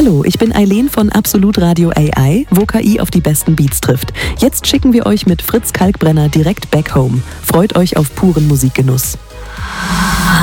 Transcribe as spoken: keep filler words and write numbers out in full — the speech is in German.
Hallo, ich bin Eileen von Absolut Radio A I, wo K I auf die besten Beats trifft. Jetzt schicken wir euch mit Fritz Kalkbrenner direkt back home. Freut euch auf puren Musikgenuss.